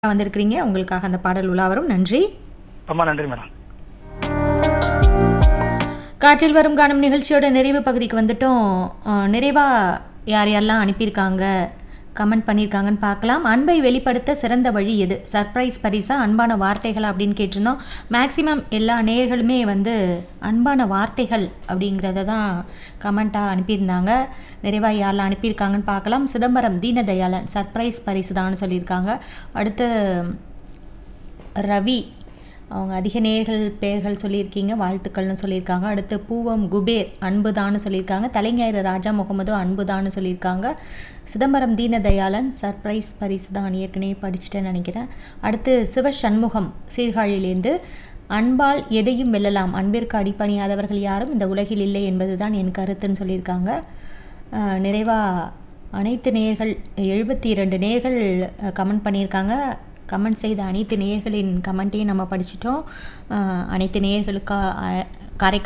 வந்திருக்கிறீங்க. உங்களுக்காக அந்த பாடல் உலா வரும். நன்றி. ரொம்ப நன்றி மேடம். காற்றில் வரும் காணும் நிகழ்ச்சியோட நிறைவு பகுதிக்கு வந்துட்டோம். நிறைவா யார் யாரெல்லாம் அனுப்பியிருக்காங்க, கமெண்ட் பண்ணியிருக்காங்கன்னு பார்க்கலாம். அன்பை வெளிப்படுத்த சிறந்த வழி எது? சர்ப்ரைஸ் பரிசா, அன்பான வார்த்தைகள் அப்படின்னு கேட்டிருந்தோம். மேக்சிமம் எல்லா நேயர்களுமே வந்து அன்பான வார்த்தைகள் அப்படிங்கிறத தான் கமெண்ட்டாக அனுப்பியிருந்தாங்க. நிறைவாக யாரெல்லாம் அனுப்பியிருக்காங்கன்னு பார்க்கலாம். சிதம்பரம் தீனதயாளன் சர்ப்ரைஸ் பரிசு தான் சொல்லியிருக்காங்க. அடுத்து ரவி, அவங்க அதிக நேர்கள் பெயர்கள் சொல்லியிருக்கீங்க, வாழ்த்துக்கள்னு சொல்லியிருக்காங்க. அடுத்து பூவம் குபேர் அன்புதான்னு சொல்லியிருக்காங்க. தலைஞாயிறு ராஜா முகமது அன்புதான்னு சொல்லியிருக்காங்க. சிதம்பரம் தீனதயாளன் சர்ப்ரைஸ் பரிசு தான் ஏற்கனவே படிச்சுட்டேன்னு நினைக்கிறேன். அடுத்து சிவசண்முகம் சீர்காழியிலேருந்து அன்பால் எதையும் வெல்லலாம், அன்பிற்கு அடிப்பணியாதவர்கள் யாரும் இந்த உலகில் இல்லை என்பது தான் என் கருத்துன்னு சொல்லியிருக்காங்க. நிறைவாக அனைத்து நேயர்கள் 72 நேயர்கள் கமெண்ட் பண்ணியிருக்காங்க. கமெண்ட் செய்த அனைத்து நேயர்களின் கமெண்ட்டையும் நம்ம படிச்சிட்டோம். அனைத்து நேயர்களுக்காக காரைக்கால்